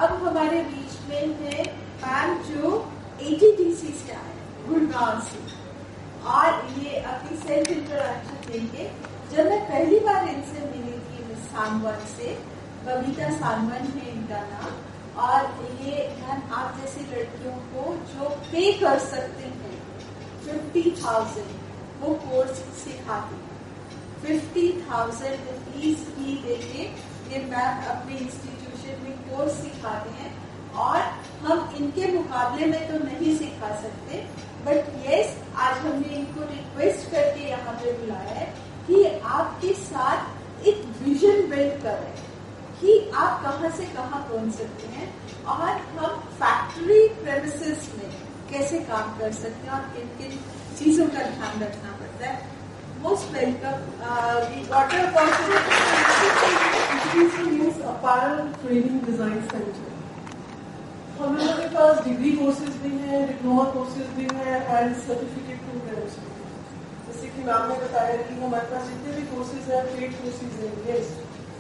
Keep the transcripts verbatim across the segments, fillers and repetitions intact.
अब हमारे बीच में है मैम जो एटीटीसी से आए गुड़गांव से, और ये अपनी सेल्फ इंट्रोडक्शन देंगे। जब मैं पहली बार इनसे मिली थी मिस सांगवान से, बबीता सांगवान है इनका नाम, और ये मैम आप जैसी लड़कियों को जो पे कर सकते हैं फिफ्टी थाउजेंड वो कोर्स सिखाती है। फिफ्टी थाउजेंड फीस भी देके ये मैम अपने इंस्टीट्यूशन में कोर्स सिखाते हैं, और हम इनके मुकाबले में तो नहीं सिखा सकते, बट यस आज हमने इनको रिक्वेस्ट करके यहाँ पे बुलाया है कि आपके साथ एक विजन बिल्ड करें कि आप कहाँ से कहाँ पहुँच सकते हैं, और हम फैक्ट्री प्रेमिसेस में कैसे काम कर सकते हैं और किन किन चीजों का ध्यान रखना पड़ता है। Most welcome. We got a opportunity apparel training design centre. हम लोगों के पास डिग्री कोर्सेज भी हैं, डिप्लोमा कोर्सेज भी हैं एंड सर्टिफिकेट प्रोग्राम्स भी हैं। जैसे कि मैम ने बताया कि हमारे पास जितने भी कोर्सेज हैं पेड कोर्सेज हैं। यस,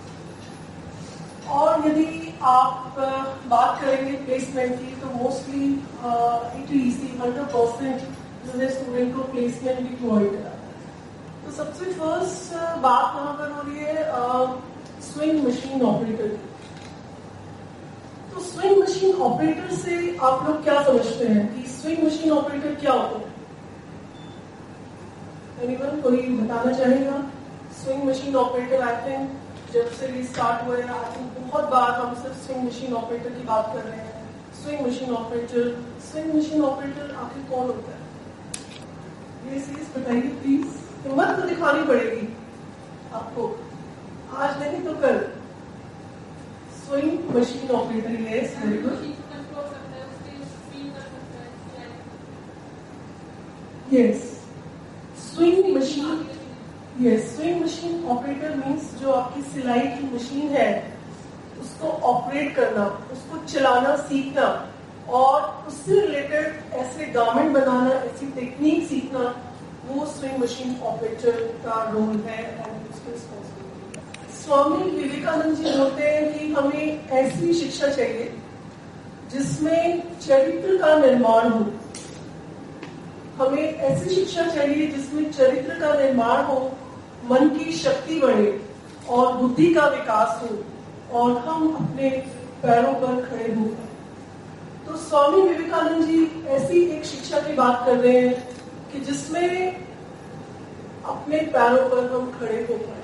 और यदि आप बात करेंगे प्लेसमेंट की तो मोस्टली एटीईसी हंड्रेड परसेंट जो है स्टूडेंट को प्लेसमेंट भी प्रोवाइड कराता है। तो सबसे फर्स्ट बात यहाँ पर हो रही है स्विंग मशीन ऑपरेटर की। तो स्विंग मशीन ऑपरेटर से आप लोग क्या समझते हैं कि स्विंग मशीन ऑपरेटर क्या होता है? एनीवन कोई बताना चाहेगा? Swing machine operator I think जब से ये स्टार्ट हुआ है आई थिंक बहुत बार हम सिर्फ स्विंग मशीन ऑपरेटर की बात कर रहे हैं। Swing machine operator swing machine operator आखिर कौन होता है? ये चीज बताइए प्लीज। हिम्मत तो दिखानी पड़ेगी आपको, आज नहीं तो कल। Swing machine operator, yes very good. Yes, swing machine, yes swing machine operator means जो आपकी सिलाई की मशीन है उसको ऑपरेट करना, उसको चलाना सीखना, और उससे रिलेटेड ऐसे गारमेंट बनाना, ऐसी टेक्निक सीखना, वो स्विंग मशीन ऑपरेटर का रोल है एंड उसकी रिस्पॉन्सिबिलिटी। स्वामी विवेकानंद जी बोलते हैं कि हमें ऐसी शिक्षा चाहिए जिसमें चरित्र का निर्माण हो। हमें ऐसी शिक्षा चाहिए जिसमें चरित्र का निर्माण हो, मन की शक्ति बढ़े और बुद्धि का विकास हो, और हम अपने पैरों पर खड़े हो। तो स्वामी विवेकानंद जी ऐसी एक शिक्षा की बात कर रहे हैं कि जिसमें अपने पैरों पर हम खड़े हो पाए।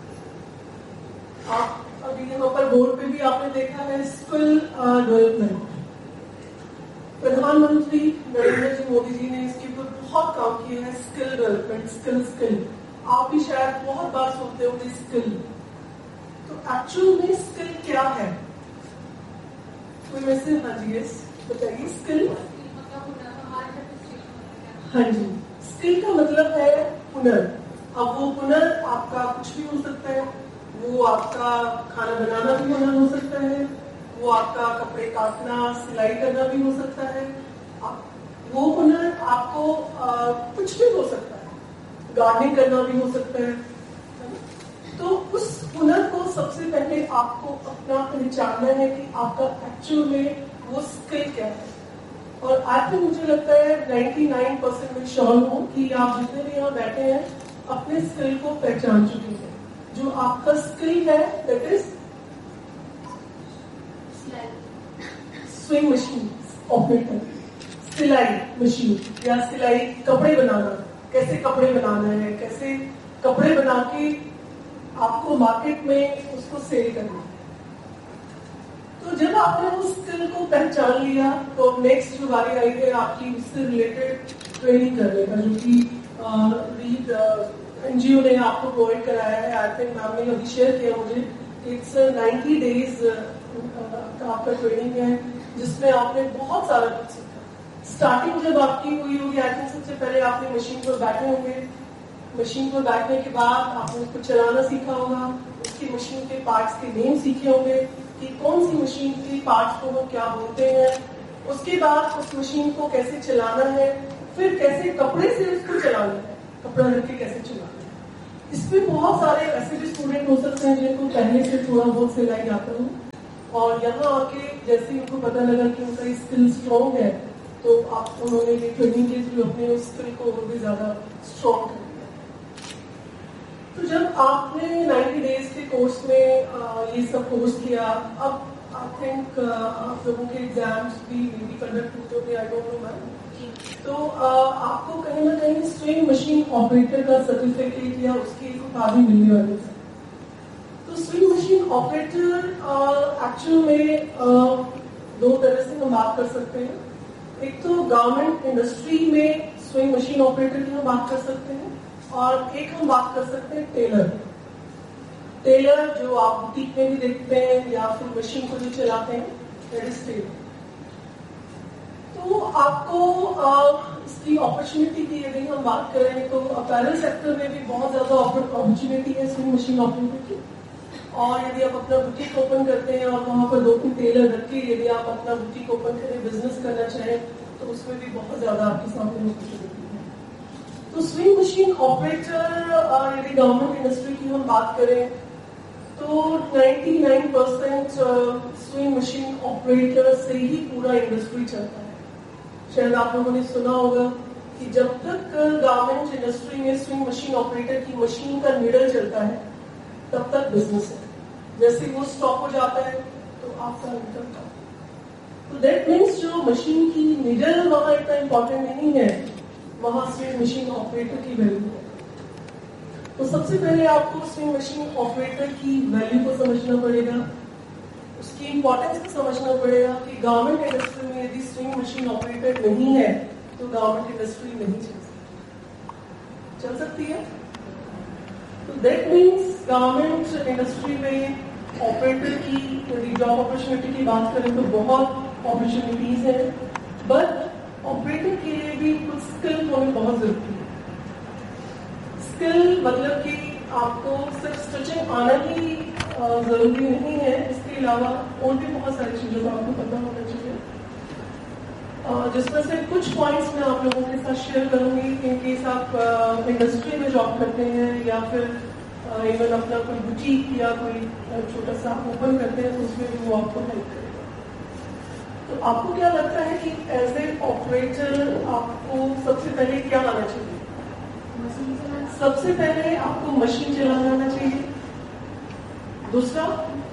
आप अभी यहाँ पर बोर्ड पे भी आपने देखा है स्किल डेवलपमेंट। प्रधानमंत्री नरेंद्र जी मोदी जी ने इसके ऊपर बहुत काम किया है। स्किल डेवलपमेंट, स्किल स्किल आप भी शायद बहुत बार सुनते होंगे स्किल। तो एक्चुअल में स्किल क्या है? कोई वैसे, हाँ जी यस बताइए। स्किल, हाँ जी, स्किल का मतलब है हुनर। अब वो हुनर आपका कुछ भी हो सकता है। वो आपका खाना बनाना भी हुनर हो सकता है, वो आपका कपड़े काटना, सिलाई करना भी हो सकता है, आप, वो हुनर आपको आ, कुछ भी हो सकता है, गार्डनिंग करना भी हो सकता है। तो उस हुनर को सबसे पहले आपको अपना पहचानना है कि आपका एक्चुअल में वो स्किल क्या है। और आज भी मुझे लगता है निन्यानवे परसेंट में श्योर हूं कि आप जितने भी यहाँ बैठे हैं अपने स्किल को पहचान चुके हैं। जो आपका स्किल है that is swing machine operator, सिलाई मशीन या सिलाई, कपड़े बनाना, कैसे कपड़े बनाना है, कैसे कपड़े बना के आपको मार्केट में उसको सेल करना है। तो जब आपने उस स्किल को पहचान लिया तो नेक्स्ट जो बारी आई है आपकी उससे रिलेटेड ट्रेनिंग करने का, जो कि रीड एनजीओ ने आपको प्रोवाइड कराया है। आई थिंक मैम ने अभी शेयर किया मुझे, इट्स नाइन्टी डेज का आपका ट्रेनिंग है जिसमें आपने बहुत सारा कुछ सीखा। स्टार्टिंग जब आपकी हुई होगी आई थिंक सबसे पहले आपने मशीन पर बैठे होंगे। मशीन पर बैठने के बाद आपने उसको चलाना सीखा होगा, उसकी मशीन के पार्ट्स के नेम सीखे होंगे कि कौन सी मशीन के पार्ट्स को वो क्या बोलते हैं। उसके बाद उस मशीन को कैसे चलाना है, फिर कैसे कपड़े से उसको चलाना है, कपड़ा रख के कैसे चलाना है। इसमें बहुत सारे ऐसे भी स्टूडेंट हो सकते हैं जिनको पहले से थोड़ा बहुत सिलाई आता हो, और यहाँ आके जैसे ही उनको पता लगा कि उनका ये स्किल स्ट्रॉन्ग है, तो आप उन्होंने ये ट्रेनिंग के थ्रू अपने उस स्किल को और भी ज्यादा स्ट्रॉन्ग कर दिया। तो जब आपने नाइन्टी डेज के कोर्स में आ, ये सब कोर्स किया, अब आई थिंक आप लोगों के एग्जाम्स भी मे बी कंडक्ट होते, आई डोंट नो मैम, तो आ, आपको कहीं ना कहीं स्विंग मशीन ऑपरेटर का सर्टिफिकेट या उसकी एक उपाधि मिलने वाली है। तो स्विंग मशीन ऑपरेटर एक्चुअल में आ, दो तरह से हम बात कर सकते हैं। एक तो गारमेंट इंडस्ट्री में स्विंग मशीन ऑपरेटर की हम बात कर सकते हैं, और एक हम बात कर सकते हैं टेलर। टेलर जो आप बुटीक में भी देखते हैं या फिर मशीन को जो चलाते हैं, दैट इज टेलर। तो आपको आ, इसकी अपॉर्चुनिटी की यदि हम बात करें तो अपैरल सेक्टर में भी बहुत ज्यादा अपॉर्चुनिटी है स्विंग मशीन ऑपरेटर की। और यदि आप अपना बुटीक ओपन करते हैं और वहां पर दो तीन टेलर रख के यदि आप अपना बुटीक ओपन करें, बिजनेस करना चाहें, तो उसमें भी बहुत ज्यादा आपके सामने अपॉर्चुनिटी है। तो स्विंग मशीन ऑपरेटर यदि गवर्नमेंट इंडस्ट्री की हम बात करें तो निन्यानवे परसेंट स्विंग मशीन ऑपरेटर से ही पूरा इंडस्ट्री चलता है। शायद आप लोगों ने सुना होगा कि जब तक गारमेंट इंडस्ट्री में स्विंग मशीन ऑपरेटर की मशीन का नीडल चलता है तब तक बिजनेस है। जैसे वो स्टॉप हो जाता है तो आपका इनकम कम। तो दैट मीन्स जो मशीन की नीडल वहां इतना इंपॉर्टेंट नहीं है, वहां स्विंग मशीन ऑपरेटर की वैल्यू है। तो सबसे पहले आपको स्विंग मशीन ऑपरेटर की वैल्यू को समझना पड़ेगा, उसकी इंपॉर्टेंस को समझना पड़ेगा कि गवर्नमेंट इंडस्ट्री में यदि स्विंग मशीन ऑपरेटर नहीं है तो गवर्नमेंट इंडस्ट्री नहीं चल सकती चल सकती है तो दैट मीन्स गवर्नमेंट इंडस्ट्री में ऑपरेटर की यदि जॉब अपॉर्चुनिटी की बात करें तो बहुत अपॉर्चुनिटीज हैं, बट ऑपरेटर के लिए भी कुछ स्किल होने बहुत जरूरी है। स्किल मतलब कि आपको सिर्फ स्टिचिंग आना ही जरूरी नहीं है, इसके अलावा और भी बहुत सारी चीजों का आपको पता होना चाहिए, जिसमें से कुछ पॉइंट्स मैं आप लोगों के साथ शेयर करूंगी इन केस आप इंडस्ट्री में जॉब करते हैं या फिर इवन अपना कोई बुटीक या कोई छोटा सा ओपन करते हैं तो उसमें भी वो आपको हेल्प करेगा। तो आपको क्या लगता है कि एज ए ऑपरेटर आपको सबसे पहले क्या आना चाहिए? सबसे पहले आपको मशीन चलाना आना चाहिए। दूसरा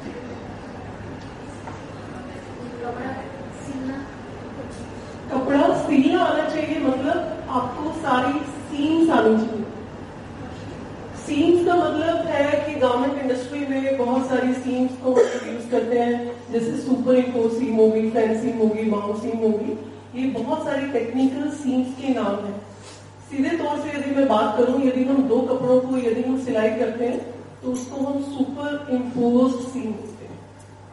कपड़ा सिलना आना चाहिए, मतलब आपको सारी सीम्स आनी चाहिए। सीम्स का मतलब है कि गारमेंट इंडस्ट्री में बहुत सारी सीम्स को यूज करते हैं, जैसे सुपर इम्पोज सीम होगी, फैन सीम होगी, माउ सीम होगी, ये बहुत सारी टेक्निकल सीम्स के नाम है। सीधे तौर से यदि मैं बात करूं, यदि हम दो कपड़ों को यदि हम सिलाई करते हैं तो उसको हम सुपर इम्पोज सीम बोलते हैं।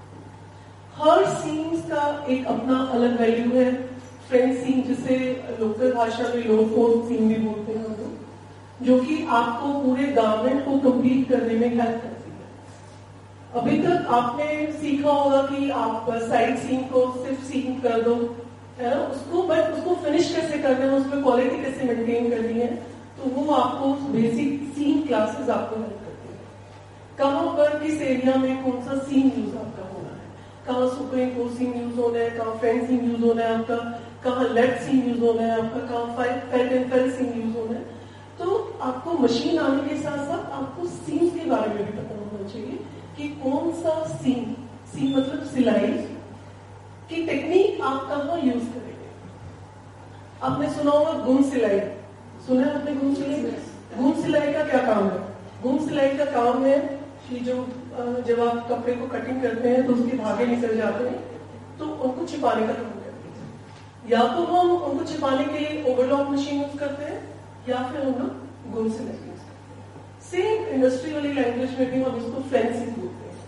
हर सीम्स का एक अपना अलग वैल्यू है। फ्रेंच सीम, जिसे लोकल भाषा में लो फोर्थ सीम भी बोलते हैं हम लोग, जो कि आपको पूरे गारमेंट को कंप्लीट करने में हेल्प करती है। अभी तक आपने सीखा होगा कि आप साइड सीम को सिर्फ सीम कर दो, है ना, उसको बट उसको फिनिश कैसे करना है, उसमें क्वालिटी कैसे मेंटेन करनी है, तो वो आपको बेसिक सीम क्लासेस आपको हेल्प करती है। कहाँ पर किस एरिया में कौन सा सीम यूज आपका होना है, कहाँ सुपर इम्पोज सीम यूज होना है, कहाँ फ्रेंच सीम यूज होना है आपका, कहाँ लेफ्ट सीम यूज होना है आपका, कहाँ felt and felt seam use होना है। तो आपको मशीन आने के साथ साथ आपको सीम के बारे में भी पता होना चाहिए कि कौन सा सीम, सीम मतलब सिलाई की टेक्निक आप कहाँ यूज करेंगे। आपने सुना होगा गुण सिलाई, सुना है आपने गुण सिलाई? गुण सिलाई का क्या काम है? गुण सिलाई का काम है कि जो जब आप कपड़े को कटिंग करते हैं तो उसके धागे निकल जाते हैं, तो उनको छिपाने का काम करते हैं। या तो हम उनको छिपाने के लिए ओवरलॉक मशीन यूज करते हैं या फिर हम लोग गुण सिलाई यूज करते हैं। सेम इंडस्ट्री वाली लैंग्वेज में भी हम इसको फेंसिंग बोलते हैं।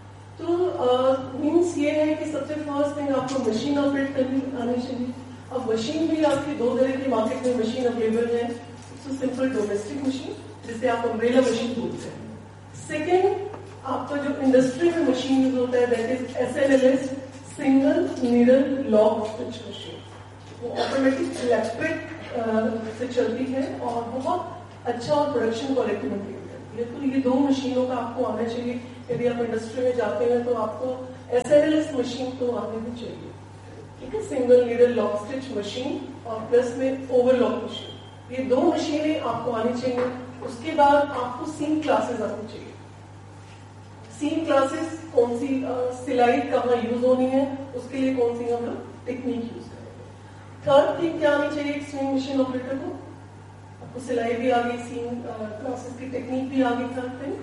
तो मीन्स ये है कि सबसे फर्स्ट थिंग आपको मशीन ऑपरेट करनी आनी चाहिए। अब मशीन भी आपकी दो तरह की मार्केट में मशीन अवेलेबल है। तो सिंपल डोमेस्टिक मशीन, जिसे आप अम्ब्रेला मशीन बोलते हैं। सेकेंड, आपका जो इंडस्ट्री में मशीन यूज होता है that is S L L S, single needle lock stitch machine. वो ऑटोमेटिक इलेक्ट्रिक से चलती है और बहुत अच्छा और प्रोडक्शन क्वालिटी मेंटेन करती है। तो ये दो मशीनों का आपको आना चाहिए। यदि आप इंडस्ट्री में जाते हैं तो आपको एसएनएलएस मशीन तो आने भी चाहिए, ठीक है, single needle lock stitch machine और प्लस में ओवरलॉक मशीन, ये दो मशीनें आपको आनी चाहिए। उसके बाद आपको सीम क्लासेस आनी चाहिए। सीम क्लासेस कौन सी, सिलाई कहाँ यूज होनी है, उसके लिए कौन सी हम लोग टेक्निक यूज करेंगे। थर्ड थिंग क्या आनी चाहिए एक स्विंग मशीन ऑपरेटर को, आपको सिलाई भी आ गई, सीम क्लासेस की टेक्निक भी आ गई। Third thing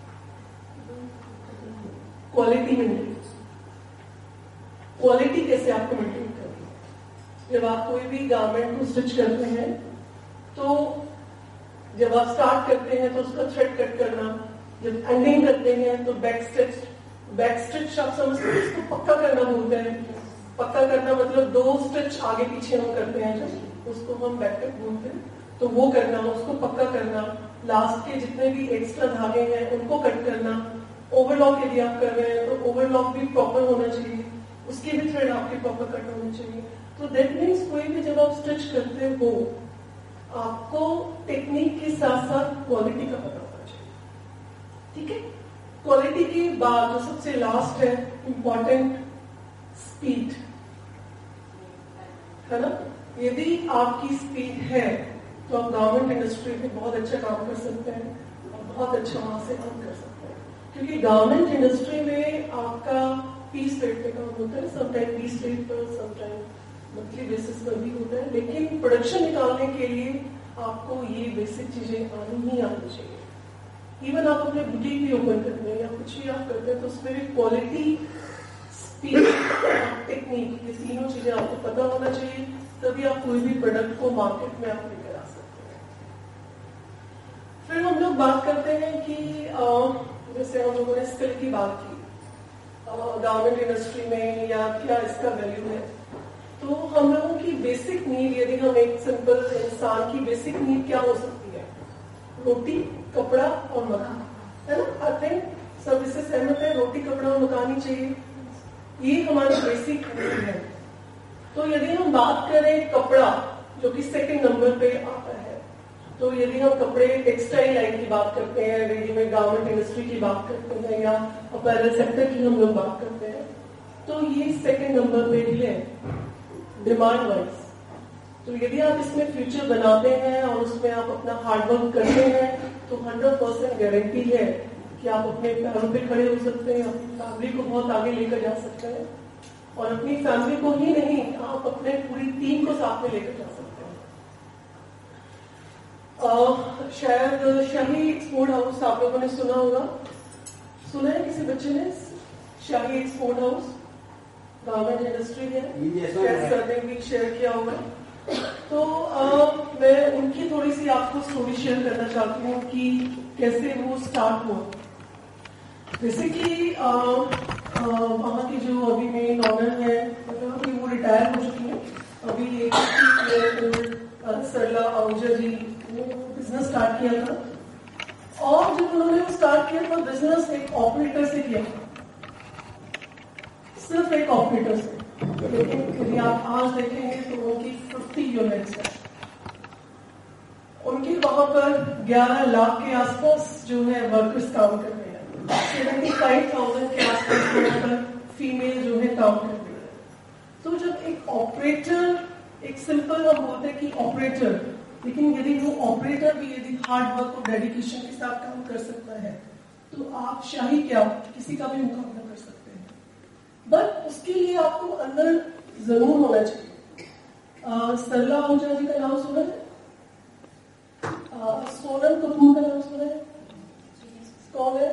quality maintain, quality कैसे आपको मेंटेन करनी है। जब आप कोई भी गारमेंट को स्टिच करते हैं तो जब आप स्टार्ट करते हैं तो उसका थ्रेड कट करना, जब एंडिंग करते हैं तो बैक स्टिच, बैक स्टिच आप समझते हैं इसको पक्का करना बोलते हैं। पक्का करना मतलब दो स्टिच आगे पीछे हम करते हैं जब, उसको हम बैक कट बोलते हैं, तो वो करना, उसको पक्का करना। लास्ट के जितने भी एक्स्ट्रा धागे हैं उनको कट करना। ओवरलॉक यदि आप कर रहे हैं तो ओवरलॉक भी प्रॉपर होना चाहिए, उसके भी थ्रेड आपके प्रॉपर कट होने चाहिए। तो दैट मीन्स कोई भी जब आप स्टिच करते हो आपको टेक्निक के साथ साथ क्वालिटी का पता होना चाहिए, ठीक है। क्वालिटी के बाद जो सबसे लास्ट है इंपॉर्टेंट, स्पीड, है ना। यदि आपकी स्पीड है तो आप गारमेंट इंडस्ट्री में बहुत अच्छा काम कर सकते हैं और बहुत अच्छा वहां से अर्न कर सकते हैं, क्योंकि गारमेंट इंडस्ट्री में आपका पीस रेट पे काम होता है, समटाइम पीस रेट पर, समटाइम मंथली बेसिस पर भी होता है। लेकिन प्रोडक्शन निकालने के लिए आपको ये बेसिक चीजें आनी ही आनी चाहिए। इवन आप अपने बुटीक भी ओपन करते हैं या कुछ भी आप करते हैं तो उसमें भी क्वालिटी, स्पीड, टेक्निक, ये तीनों चीजें आपको पता होना चाहिए, तभी आप कोई भी प्रोडक्ट को मार्केट में आप लेकर आ सकते हैं। फिर हम लोग बात करते हैं कि जैसे हम लोगों ने स्किल की बात की गारमेंट इंडस्ट्री में या क्या इसका वैल्यू है, तो हम लोगों की बेसिक नीड, यदि हम एक सिंपल इंसान की बेसिक नीड क्या हो सकती है, रोटी, कपड़ा और मकान, है ना। आई थिंक सब इससे सहमत है, रोटी, कपड़ा और मकान ही चाहिए, ये हमारी बेसिक नीड है। तो यदि हम बात करें कपड़ा, जो कि सेकंड नंबर पे आता है, तो यदि हम कपड़े टेक्सटाइल लाइन की बात करते हैं, रेडीमेड गारमेंट इंडस्ट्री की बात करते हैं या अपैरल सेक्टर की हम लोग बात करते हैं, तो ये सेकंड नंबर पे ही है डिमांड वाइज। तो यदि आप इसमें फ्यूचर बनाते हैं और उसमें आप अपना हार्डवर्क करते हैं तो हंड्रेड परसेंट गारंटी है कि आप अपने पैरों पे खड़े हो सकते हैं, अपनी फैमिली को बहुत आगे लेकर जा सकते हैं, और अपनी फैमिली को ही नहीं, आप अपने पूरी टीम को साथ में लेकर जा सकते हैं। आ, शायद शाही एक्सपोर्ट हाउस आप लोगों ने सुना होगा, सुना है किसी बच्चे ने? शाही एक्सपोर्ट हाउस गारमेंट इंडस्ट्री है, शायद सर ने भी शेयर किया होगा। तो आ, मैं उनकी थोड़ी सी आपको स्टोरी शेयर करना चाहती हूँ कि कैसे वो स्टार्ट हुआ। जैसे कि वहाँ की जो अभी मेन ऑनर है, मतलब कि वो रिटायर हो चुकी है, अभी एक सरला आहूजा जी ने बिजनेस स्टार्ट किया था, और जब उन्होंने वो स्टार्ट किया था बिजनेस एक ऑपरेटर से किया था, सिर्फ एक ऑपरेटर से। लेकिन यदि आप आज देखेंगे तो उनकी फिफ्टी यूनिट्स है, उनके वहां पर ग्यारह लाख के आसपास जो है वर्कर्स काम कर रहे हैं, सेवेंटी फाइव थाउजेंड के आसपास वहां पर फीमेल जो है काम कर रही है। तो जब एक ऑपरेटर, एक सिंपल हम बोलते हैं कि ऑपरेटर, लेकिन यदि वो ऑपरेटर भी यदि हार्ड वर्क और डेडिकेशन के साथ काम कर सकता है तो आप शाही क्या किसी का भी मुकाबला कर सकते हैं। बट उसके लिए आपको अंदर जरूर होना चाहिए। सरला आहूजा जी का नाम सुना है? आ, सोनम कपूर का नाम सुना है? कौन है?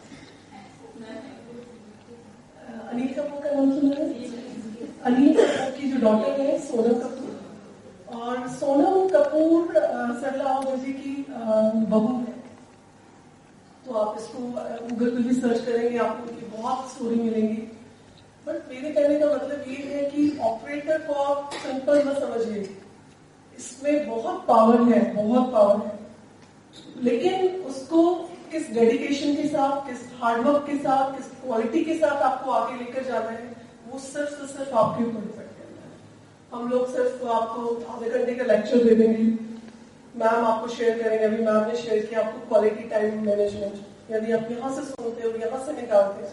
अनिल कपूर का नाम सुना है? अनिल कपूर की जो डॉटर है सोनम कपूर, और सोनम कपूर सरला आहूजा जी की बहू है। तो आप इसको गूगल पे भी सर्च करेंगे, आपको उनकी बहुत स्टोरी मिलेंगी। बट मेरे कहने का मतलब ये है कि ऑपरेटर को आप सिंपल मत समझिए, इसमें बहुत पावर है, बहुत पावर है, लेकिन उसको किस डेडिकेशन के साथ, किस हार्डवर्क के साथ, किस क्वालिटी के साथ आपको आगे लेकर जाना है, वो सिर्फ सिर्फ आपके ऊपर डिपेंड करता है। हम लोग सिर्फ आपको आधे घंटे का लेक्चर दे देंगे, मैम आपको शेयर करेंगे, अभी मैम ने शेयर किया आपको क्वालिटी टाइम मैनेजमेंट, यदि आप यहाँ से सुनते हो यहाँ से निकालते हैं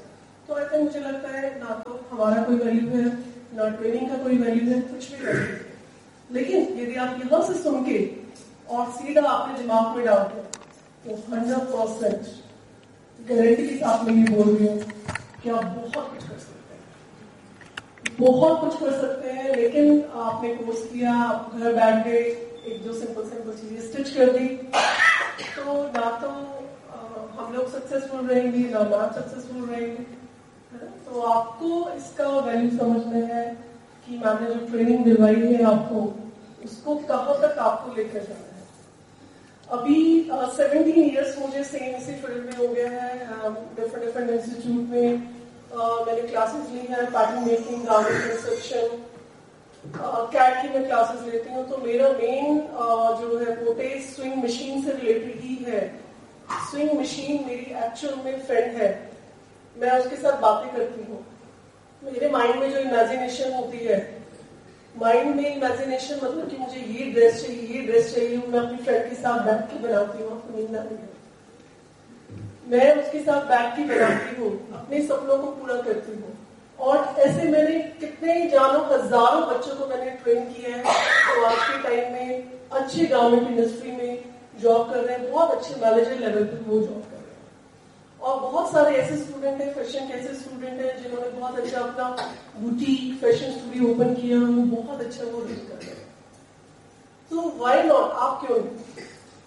तो ऐसे मुझे लगता है ना तो हमारा कोई वैल्यू है, ना ट्रेनिंग का कोई वैल्यू है, कुछ भी वैल्यू है। लेकिन यदि आप यहाँ से सुन के और सीधा आपने दिमाग में डाल के, तो हंड्रेड परसेंट गारंटी के साथ मैं ये बोल रही हूँ कि आप बहुत कुछ कर सकते हैं, बहुत कुछ कर सकते हैं। लेकिन आपने कोर्स किया, आप घर बैठ गए, एक दो सिंपल सिंपल चीजें स्टिच कर दी, तो ना तो आ, हम लोग सक्सेसफुल रहेंगे, ना आप सक्सेसफुल रहेंगे। तो आपको इसका वैल्यू समझना है कि मैंने जो ट्रेनिंग दिलवाई है आपको, उसको कहाँ तक आपको लेकर जाना है। अभी सेवनटीन इयर्स मुझे सेम इसी फील्ड में हो गया है, डिफरेंट डिफरेंट इंस्टीट्यूट में uh, मैंने क्लासेस ली हैं, pattern making, garment construction, cat की मैं क्लासेस लेती हूँ। तो मेरा मेन uh, जो है पोटे स्विंग मशीन से रिलेटेड ही है। स्विंग मशीन मेरी एक्चुअल में फ्रेंड है, मैं उसके साथ बातें करती हूँ। मेरे माइंड में जो इमेजिनेशन होती है, माइंड में इमेजिनेशन मतलब कि मुझे ये ड्रेस चाहिए, ये ड्रेस चाहिए, मैं अपनी फ्रेंड के साथ बैठ के बनाती हूँ। आपको नींद आती है, मैं उसके साथ बैठ के बनाती हूँ, अपने सपनों को पूरा करती हूँ। और ऐसे मैंने कितने जानो हजारों बच्चों को मैंने ट्रेन किया है, तो आज के टाइम में अच्छे गारमेंट इंडस्ट्री में जॉब कर रहे हैं, बहुत अच्छे मैनेजर लेवल पे वो जॉब कर रहे हैं। और बहुत सारे ऐसे स्टूडेंट हैं, फैशन के ऐसे स्टूडेंट हैं जिन्होंने बहुत अच्छा अपना बुटीक फैशन स्टूडियो ओपन किया, वो बहुत अच्छा वो रन कर रहे हैं। तो व्हाई नॉट, आप क्यों नहीं?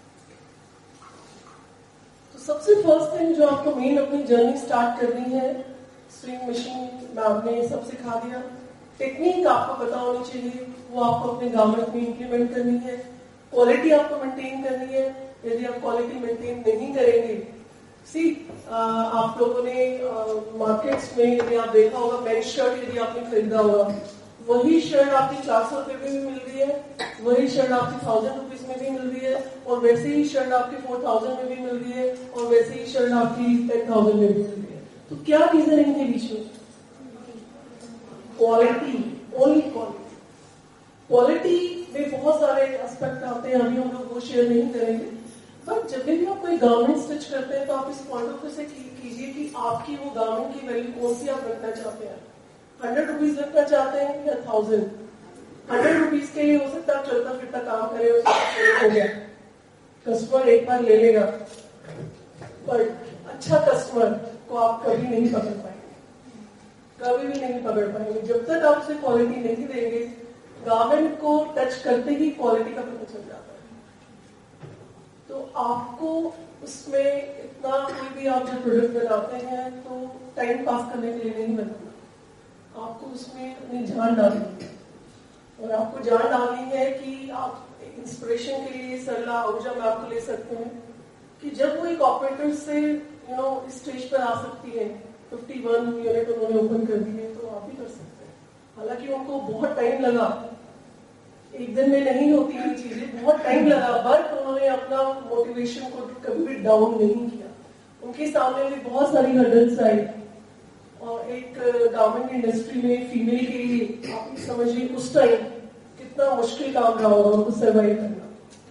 तो सबसे फर्स्ट थिंग जो आपको मेन अपनी जर्नी स्टार्ट करनी है, स्विंग मशीन में आपने सब सिखा दिया, टेक्निक आपको पता होनी चाहिए, वो आपको अपने गारमेंट में इंप्लीमेंट करनी है। क्वालिटी आपको मेंटेन करनी है, यदि आप क्वालिटी मेंटेन नहीं करेंगे, सी आप लोगों ने मार्केट्स में यदि आप देखा होगा, मेन शर्ट यदि आपने खरीदा होगा, वही शर्ट आपकी चार सौ रुपए में भी मिल रही है, वही शर्ट आपकी थाउजेंड रुपीज में भी मिल रही है, और वैसे ही शर्ट आपकी फोर थाउजेंड में भी मिल रही है, और वैसे ही शर्ट आपकी टेन थाउजेंड में भी मिल रही है। तो क्या रीजन है इनके बीच में? Quality, only quality. क्वालिटी में बहुत सारे एस्पेक्ट आते हैं, अभी हम लोग वो शेयर नहीं करेंगे। बट जब भी आप कोई गारमेंट स्टिच करते हैं तो आप इस पॉइंट ऑफ व्यू से कीजिए कि आपकी वो गारमेंट की वैल्यू कौन सी आप रखना चाहते हैं। हंड्रेड रुपीज रखना चाहते हैं या थाउजेंड? हंड्रेड रुपीज के लिए हो सकता है चलता फिरता काम करे, हो गया, कस्टमर एक बार ले लेगा, पर अच्छा कस्टमर को आप कभी नहीं पकड़ पाएंगे, कभी भी नहीं पकड़ पाएंगे जब तक आप उसे क्वालिटी नहीं देंगे। गारमेंट को टच करते ही क्वालिटी का पता चल जाता है। तो आपको उसमें इतना, कोई भी आप जो प्रोडक्ट बनाते हैं तो टाइम पास करने के लिए नहीं बनाना, आपको उसमें अपनी जान डालनी है। और आपको जान डालनी है कि आप इंस्पिरेशन के लिए सलाह ऊर्जा में आपको ले सकते हैं कि जब वो एक ऑपरेटर से यू नो स्टेज पर आ सकती है, फिफ्टी वन यूनिट उन्होंने ओपन कर दी है, तो आप भी कर सकते हैं। हालांकि उनको बहुत टाइम लगा, एक दिन में नहीं होती ये चीजें, बहुत टाइम लगा, बट उन्होंने अपना मोटिवेशन को कभी भी डाउन नहीं किया। उनके सामने भी बहुत सारी हर्डल्स आई, और एक गारमेंट इंडस्ट्री में फीमेल के लिए आप समझिए उस टाइम कितना मुश्किल काम रहा होगा उनको सर्वाइव करना।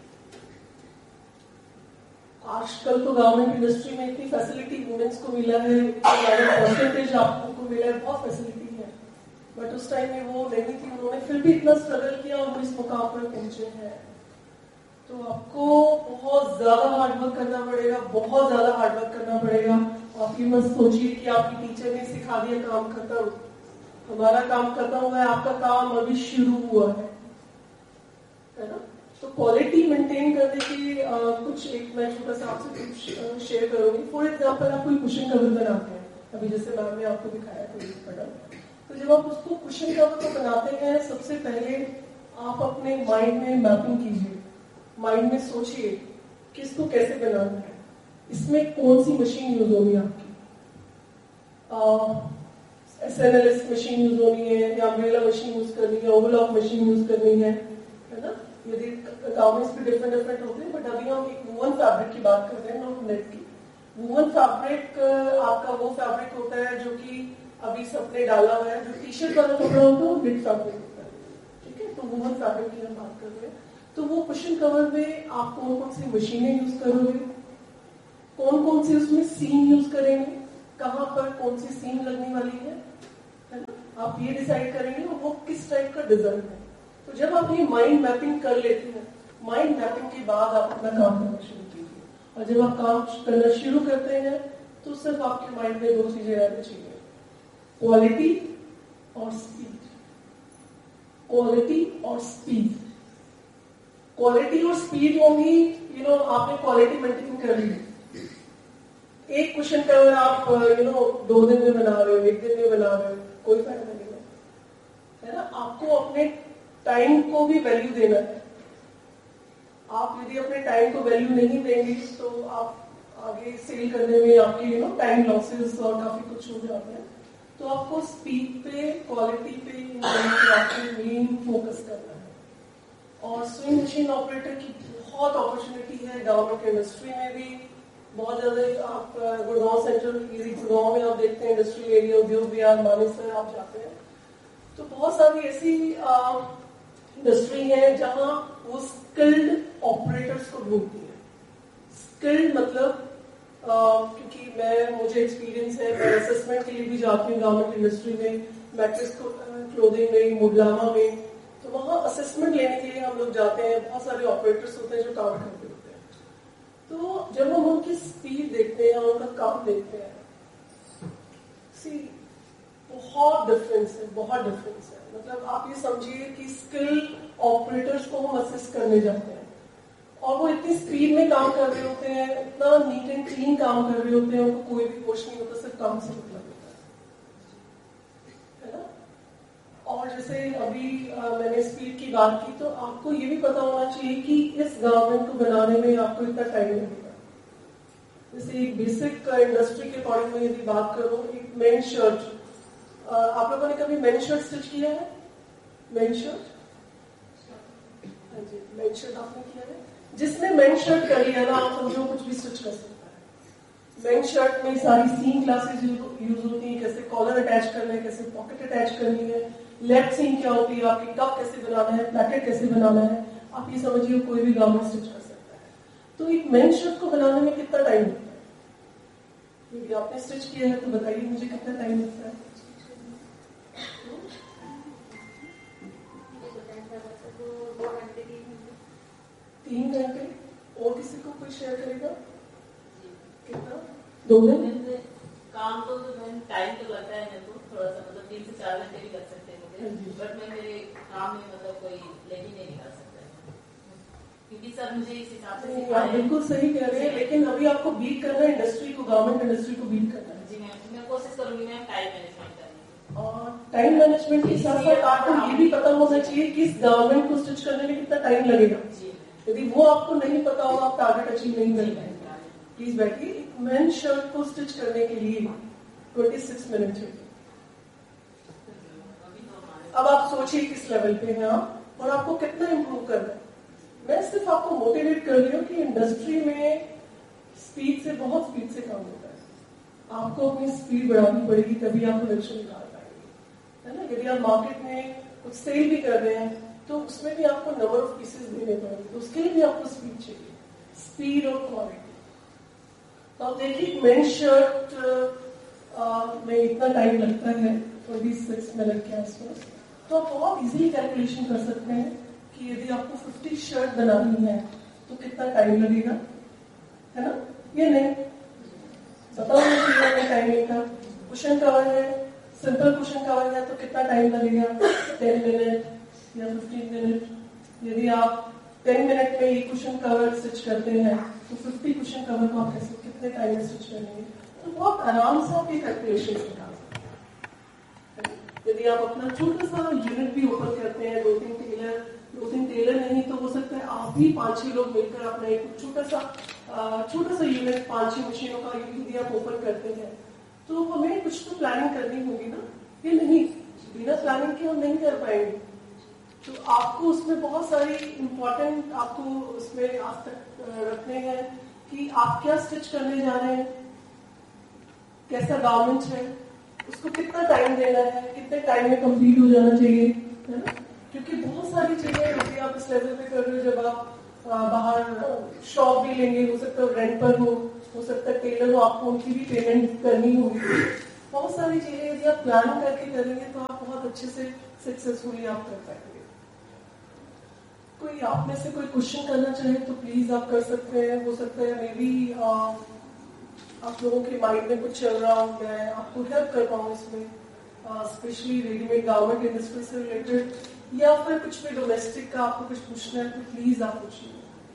आजकल तो गारमेंट इंडस्ट्री में इतनी फैसिलिटी वुमेन्स को मिला है, परसेंटेज आपको मिला है, बहुत फैसिलिटी है, बट उस टाइम में वो नहीं थी। उन्होंने फिर भी इतना स्ट्रगल किया और वो इस मुकाम पर पहुंचे हैं। तो आपको बहुत ज्यादा हार्डवर्क करना पड़ेगा, बहुत ज्यादा हार्डवर्क करना पड़ेगा। आप ये मत सोचिए कि आपकी टीचर ने सिखा दिया काम खत्म, हमारा काम खत्म हुआ है, आपका काम अभी शुरू हुआ है, है ना। तो क्वालिटी मेंटेन करने की आ, कुछ एक मैं छोटा सा आपसे कुछ शेयर करूंगी। फॉर एग्जाम्पल, आप कोई कुशन कवर बनाते हैं, अभी जैसे मैम ने आपको दिखाया कोई प्रोडक्ट, तो जब आप उसको कुशन कवर को बनाते हैं, सबसे पहले आप अपने माइंड में मैपिंग कीजिए, माइंड में सोचिए कि इसको कैसे बनाना है, इसमें कौन सी मशीन यूज होगी आपकी, S N L S machine use होनी है या अम्ब्रेला मशीन यूज करनी है, ओवरलॉक मशीन यूज करनी है, है ना। यदि गारमेंट्स भी डिफरेंट डिफरेंट होते हैं, बट अभी हम एक वूवन फैब्रिक की बात कर रहे हैं, नॉट नेट की। वूवन फैब्रिक आपका वो फैब्रिक होता है जो कि अभी सबने डाला हुआ है, जो टी शर्ट वाला कपड़ा होता है वो नेट फैब्रिक होता है, ठीक है। तो वूवन फैब्रिक की हम बात कर रहे हैं। तो वो कुशन कवर में आप कौन कौन सी मशीनें यूज करोगे, कौन कौन सी उसमें सीम यूज करेंगे, कहाँ पर कौन सी सीम लगने वाली है, है ना, आप ये डिसाइड करेंगे वो किस टाइप का डिजाइन है। तो जब आप ये माइंड मैपिंग कर लेते हैं, माइंड मैपिंग के बाद आप अपना काम करना शुरू कीजिए। और जब आप काम करना शुरू करते हैं तो सिर्फ आपके माइंड में दो चीजें रहनी चाहिए, क्वालिटी और स्पीड। क्वालिटी और स्पीड, क्वालिटी और स्पीड होंगी, यू नो, आपने क्वालिटी मेंटेन कर ली। एक क्वेश्चन का अगर आप यू नो दो दिन में बना रहे हो, एक दिन में बना रहे हो, कोई फायदा नहीं है, है ना। आपको अपने टाइम को भी वैल्यू देना है। आप यदि अपने टाइम को वैल्यू नहीं देंगे तो आप आगे सेल करने में आपके यू नो टाइम लॉसेस और काफी कुछ हो जाते हैं। तो आपको स्पीड पे, क्वालिटी पे, आपको मेन फोकस करना है। और स्विंग मशीन ऑपरेटर की बहुत अपॉर्चुनिटी है गवर्नमेंट इंडस्ट्री में भी बहुत ज्यादा। आप गुड़गांव सेंट्रल गुड़गांव में आप देखते हैं इंडस्ट्रियल एरिया, उद्योग विहार, मानेसर आप जाते हैं तो बहुत सारी ऐसी इंडस्ट्री है जहां वो स्किल्ड ऑपरेटर्स को ढूंढती है। स्किल्ड मतलब Uh, क्योंकि मैं मुझे एक्सपीरियंस है, मैं असेसमेंट के लिए भी जाती हूँ गवर्नमेंट इंडस्ट्री में, मैट्रिक्स क्लोथिंग में, मुडलामा में, तो वहाँ असेसमेंट लेने के लिए हम लोग जाते हैं। बहुत सारे ऑपरेटर्स होते हैं जो काम करते होते हैं। तो जब हम उनकी स्पीड देखते हैं, उनका काम देखते हैं, सी बहुत डिफरेंस है, बहुत डिफरेंस है। मतलब आप ये समझिए कि स्किल ऑपरेटर्स को हम असेस करने जाते हैं और वो इतनी स्पीड में काम कर रहे होते हैं, इतना नीट एंड क्लीन काम कर रहे होते हैं, उनको कोई भी होश नहीं होता, सिर्फ काम से मतलब होता है ना। और जैसे अभी आ, मैंने स्पीड की बात की, तो आपको ये भी पता होना चाहिए कि इस गारमेंट को बनाने में आपको इतना टाइम लगेगा। जैसे एक बेसिक इंडस्ट्री के अकॉर्डिंग में यदि बात करूं, एक मेन शर्ट, आप लोगों ने कभी मेन शर्ट स्टिच किया है? मेन शर्ट, हाँ जी, मेन शर्ट आपने किया है। जिसने मेन शर्ट कर लिया ना, आप समझो कुछ भी स्टिच कर सकता है। मेन शर्ट में सारी सीम क्लासेस यूज होती है, कैसे कॉलर अटैच करना है, कैसे पॉकेट अटैच करनी है, लेफ्ट सीम क्या होती है, आपकी कप कैसे बनाना है, प्लेटेट कैसे बनाना है। आप ये समझिए कोई भी गारमेंट स्टिच कर सकता है। तो एक मेन शर्ट को बनाने में कितना टाइम लगता है? यदि आपने स्टिच किया है तो बताइए मुझे कितना टाइम लगता है? तीन घंटे। और किसी को कोई शेयर करेगा? कितना? दो दिन? काम तो टाइम तो लगता है मेरे को थोड़ा सा, मतलब तीन से चार घंटे भी लग सकते हैं मुझे, बट मैं मेरे काम में मतलब कोई लेकिन नहीं निकाल सकता है क्योंकि सर मुझे इस हिसाब से। आप बिल्कुल सही कह रहे हैं, लेकिन अभी आपको बीट करना है इंडस्ट्री को, गवर्नमेंट इंडस्ट्री को बीट करना है। जी मैम, मैं कोशिश करूंगी मैम टाइम मैनेजमेंट करने की। और टाइम मैनेजमेंट के साथ साथ आपको ये भी पता होना चाहिए कि इस गवर्नमेंट को स्टिच करने में कितना टाइम लगेगा। यदि वो आपको नहीं पता होगा, आप टारगेट अचीव नहीं कर पाएंगे। प्लीज बैठिए। एक मेन शर्ट को स्टिच करने के लिए छब्बीस मिनट चाहिए। अब आप सोचिए किस लेवल पे हैं आप और आपको कितना इंप्रूव करना है। मैं सिर्फ आपको मोटिवेट कर रही हूँ कि इंडस्ट्री में स्पीड से, बहुत स्पीड से काम होता है। आपको अपनी स्पीड बढ़ानी पड़ेगी, तभी आप प्रोडक्शन निकाल पाएंगे, है ना। यदि आप मार्केट में कुछ सेल भी कर रहे हैं तो उसमें भी आपको नंबर ऑफ पीसेस देने पड़ेंगे, तो उसके लिए भी आपको स्पीड चाहिए, स्पीड और क्वालिटी। तो आप देखिए मेन शर्ट में इतना टाइम लगता है छब्बीस मिनट के आसपास। तो आप बहुत इजीली कैलकुलेशन कर सकते हैं कि यदि आपको पचास शर्ट बनानी है तो कितना टाइम लगेगा, है ना। ये नहीं बताओ मुझे टाइमिंग का। क्वेश्चन कवर है, सिंपल क्वेश्चन कवर है तो कितना टाइम लगेगा? टेन मिनट या फिफ्टीन मिनट। यदि आप टेन मिनट में ये क्वेश्चन कवर स्टिच करते हैं तो फिफ्टी क्वेश्चन कवर को आप कैसे, कितने टाइम में स्टिच करेंगे? तो बहुत आराम से आप ये कैलकुलेशन निकाल सकते हैं। यदि आप अपना छोटा सा यूनिट भी ओपन करते हैं, दो तीन टेलर दो तीन टेलर नहीं तो हो सकता है आप भी पांच छह लोग मिलकर अपना एक छोटा सा छोटा सा यूनिट, पांच छह मशीनों का यदि आप ओपन करते हैं तो हमें कुछ तो प्लानिंग करनी होगी ना। ये नहीं, बिना प्लानिंग के हम नहीं कर पाएंगे। तो आपको उसमें बहुत सारी इंपॉर्टेंट आपको उसमें आज तक रखने हैं कि आप क्या स्टिच करने जा रहे हैं, कैसा गारमेंट है, उसको कितना टाइम देना है, कितने टाइम में कंप्लीट हो जाना चाहिए, है ना। क्योंकि बहुत सारी चीजें होती है आप इस लेवल पे कर रहे हो, जब आप बाहर शॉप भी लेंगे, हो सकता है रेंट पर हो हो सकता है टेलर हो, आपको उनकी भी पेमेंट करनी होगी। बहुत सारी चीजें यदि आप प्लान करके करेंगे तो आप बहुत अच्छे से सक्सेसफुली आप कर पाएंगे। कोई आप में से कोई क्वेश्चन करना चाहे तो प्लीज आप कर सकते हैं। हो सकता है मे बी आप लोगों के माइंड में कुछ चल रहा हो, मैं आपको हेल्प कर पाऊँ इसमें, स्पेशली रेडीमेड गारमेंट इंडस्ट्री से रिलेटेड, या फिर कुछ भी डोमेस्टिक का आपको कुछ पूछना है तो प्लीज आप पूछिए।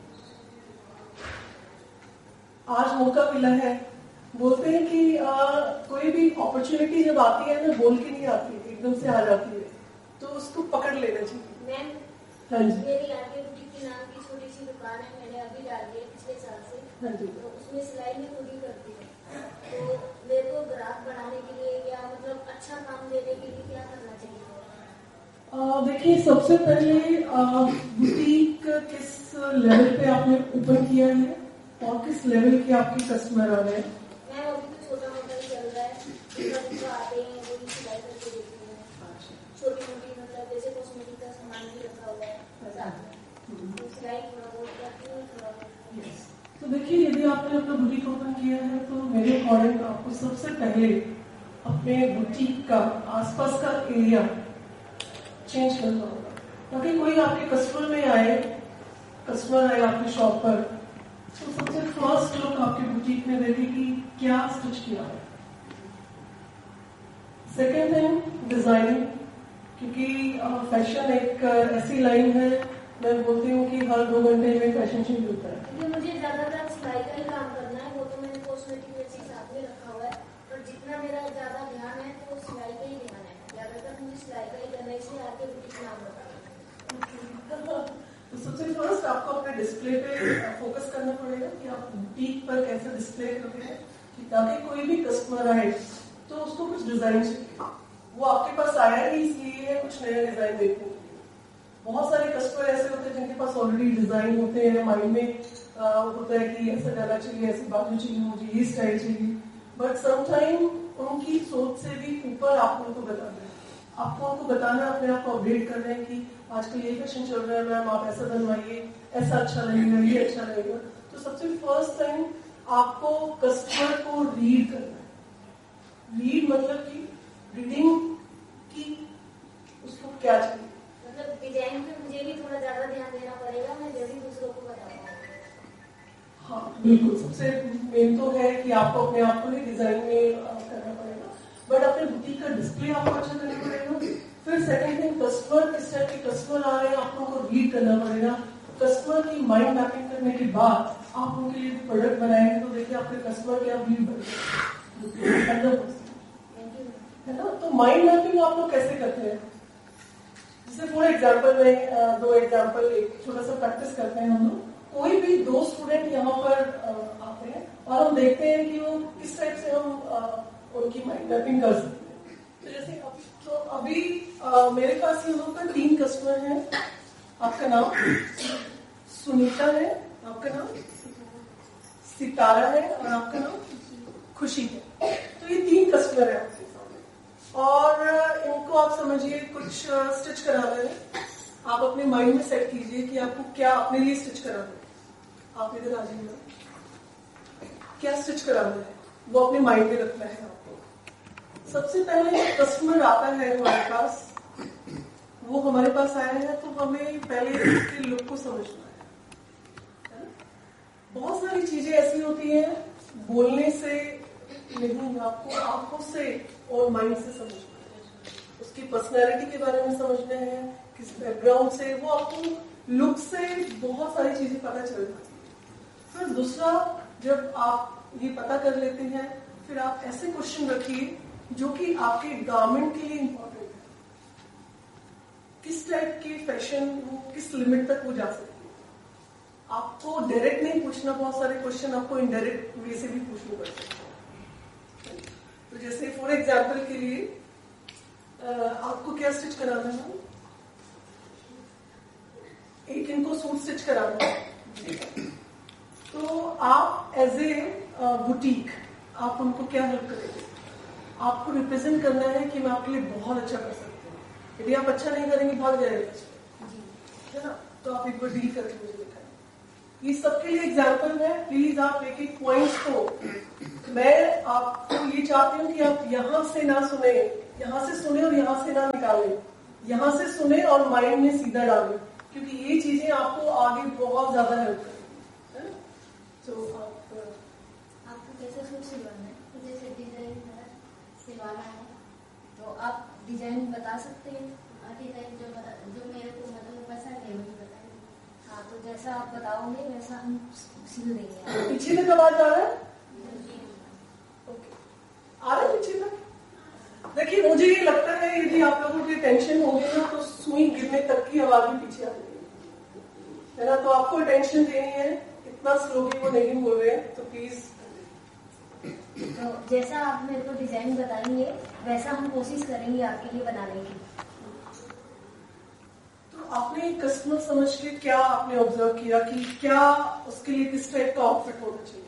आज मौका मिला है। बोलते हैं कि आ, कोई भी अपॉर्चुनिटी जब आती है ना, बोल के नहीं आती, एकदम से आ जाती है, तो उसको पकड़ लेना चाहिए। मैम, हाँ जी, मेरी आगे बुटीक के नाम की छोटी सी दुकान है, मैंने अभी डाली है पिछले साल से। हाँ जी, तो उसमें सिलाई में खुद ही करती है। तो मेरे को ग्राहक बढ़ाने के लिए या मतलब अच्छा काम देने के लिए क्या करना चाहिए? देखिए, सबसे पहले बुटीक किस लेवल पे आपने ओपन किया है और किस लेवल के आपके कस्टमर आ रहे हैं? मैम, अभी तो छोटा मोटा ही चल रहा है, जो आते हैं वो भी सिलाई करके देते हैं। छोटी मोटी मतलब जैसे कॉस्मेटिक का सामान भी रखा हुआ है साथ में, तो सिलाई थोड़ा बहुत करती हूँ, थोड़ा बहुत। तो देखिए, यदि आपने अपना बुटीक ओपन किया है तो मेरे अकॉर्डिंग आपको सबसे पहले अपने बुटीक का आसपास का एरिया चेंज करना होगा, ताकि कोई आपके कस्टमर में आए कस्टमर आए आपकी शॉप पर तो सबसे फर्स्ट लुक आपके बुटीक में देखे कि क्या स्टिच किया है। सेकेंड थिंग, डिजाइनिंग, क्योंकि फैशन एक ऐसी लाइन है, मैं बोलती हूँ कि हर दो घंटे में फैशन चेंज होता है। जो मुझे ज्यादातर सिलाई का ही काम करना है, वो तो मैंने कॉस्मेटिक में साथ में रखा हुआ है, पर जितना मेरा ज्यादा ध्यान है तो सिलाई का ही ध्यान है, ज्यादातर मुझे सिलाई का ही करना है, इसलिए आके बुटीक नाम रखा है। तो सबसे फर्स्ट आपको अपने डिस्प्ले पे फोकस करना पड़ेगा कि आप बुटीक पर कैसे डिस्प्ले करते हैं, कि ताकि कोई भी कस्टमर आए तो उसको कुछ डिजाइन चाहिए, वो आपके पास आया ही इसलिए है कुछ नया डिजाइन देखने के लिए। बहुत सारे कस्टमर ऐसे होते हैं जिनके पास ऑलरेडी डिजाइन होते हैं, माइंड में आ, होता है कि ऐसा गला चाहिए, ऐसी बाजू चाहिए, मुझे ये स्टाइल चाहिए, बट समटाइम उनकी सोच से भी ऊपर आप उनको बताना है, आपको उनको बताना, अपने आप को अपडेट करना है कि आजकल ये फैशन चल रहा है मैम, आप ऐसा बनवाइए, ऐसा अच्छा लगेगा, ये अच्छा लगेगा। तो सबसे फर्स्ट टाइम आपको कस्टमर को रीड करना है। रीड मतलब कि रीडिंग की उसको क्या चाहिए, मतलब डिजाइन पे मुझे भी थोड़ा ज्यादा ध्यान देना पड़ेगा, मैं जल्दी दूसरों को बताऊंगा। हाँ बिल्कुल, सबसे मेन तो है कि आपको अपने आप को ही डिजाइन में करना पड़ेगा, बट अपने बुटीक का डिस्प्ले आपको अच्छा करना पड़ेगा। फिर सेकंड थिंग, कस्टमर किस टाइप के कस्टमर आ रहे हैं आपको उनको रीड करना पड़ेगा। कस्टमर की माइंड मैपिंग करने के बाद आप उनके लिए प्रोडक्ट बनाएंगे तो देखिए आपके कस्टमर के आप रीड बढ़ेगा, है ना। तो माइंड मैपिंग आप लोग कैसे करते हैं? जैसे फॉर एग्जाम्पल में दो एग्जाम्पल एक छोटा सा प्रैक्टिस करते हैं हम लोग। कोई भी दो स्टूडेंट यहाँ पर आते हैं और हम देखते हैं कि वो किस टाइप से हम उनकी माइंड मैपिंग कर सकते हैं। तो जैसे अभी तो अभी आ, मेरे पास यहाँ पर तीन कस्टमर हैं। आपका नाम सुनीता है, आपका नाम सितारा है और आपका नाम खुशी है। तो ये तीन कस्टमर है आपके सामने और इनको आप समझिए कुछ स्टिच कराना है। आप अपने माइंड में सेट कीजिए कि आपको क्या अपने लिए स्टिच कराना है। आप इधर आ जाइए, क्या स्टिच कराना है वो अपने माइंड में रखना है आपको। सबसे पहले कस्टमर आता है हमारे पास, वो हमारे पास आया है तो हमें पहले उसके लुक को समझना है। बहुत सारी चीजें ऐसी होती हैं बोलने से नहीं, आपको आंखों से और माइंड से समझना है। उसकी पर्सनैलिटी के बारे में समझना है, किस बैकग्राउंड से, वो आपको लुक से बहुत सारी चीजें पता चल जाती है। फिर दूसरा, जब आप ये पता कर लेते हैं फिर आप ऐसे क्वेश्चन रखिए जो कि आपके गारमेंट के लिए इम्पोर्टेंट है। किस टाइप की फैशन वो किस लिमिट तक वो जा सकती है। आपको डायरेक्ट नहीं पूछना, बहुत सारे क्वेश्चन आपको इनडायरेक्ट वे से भी पूछने पड़ सकते हैं। तो जैसे फॉर एग्जाम्पल के लिए आपको क्या स्टिच कराना है? एक इनको सूट स्टिच कराना है, तो आप एज ए बुटीक आप उनको क्या हेल्प करेंगे? आपको रिप्रेजेंट करना है कि मैं आपके लिए बहुत अच्छा कर सकती हूँ। यदि आप अच्छा नहीं करेंगे भाग जाएगा, है ना। तो आप एक बार डील करके मुझे दिखाएं। ये सबके लिए एग्जाम्पल है, प्लीज आप एक एक पॉइंट्स को, मैं आपको ये चाहती हूँ कि आप यहाँ से ना सुने, यहाँ से सुने और यहाँ से ना निकालें, यहाँ से सुने और माइंड में सीधा डालें, क्योंकि ये चीजें आपको आगे बहुत ज्यादा हेल्प करेंगी, है ना? तो आप आपको कैसे सूट सिलवाना है? जैसे डिजाइन सिलवाना है तो आप डिजाइन बता सकते हैं? डिजाइन जो जो मेरे को मतलब पसंद है वही बताइए। हाँ, तो जैसा आप बताओगे वैसा हम सिल देंगे। पीछे तक आवाज आ रहा है? ओके, आ रहा है पीछे तक? देखिए, मुझे ये लगता है यदि आप लोगों की टेंशन होगी ना तो सुई गिरने तक की आवाज भी पीछे आ जाएगी, है ना? तो आपको टेंशन देनी है, इतना स्लोली वो नहीं बोल रहे हैं, तो प्लीज। तो जैसा आप मेरे को डिजाइन बताएंगे वैसा हम कोशिश करेंगे आपके लिए बनाने की। तो आपने कस्टमर समझ के क्या आपने ऑब्जर्व किया कि क्या उसके लिए किस टाइप का आउटफिट होना चाहिए?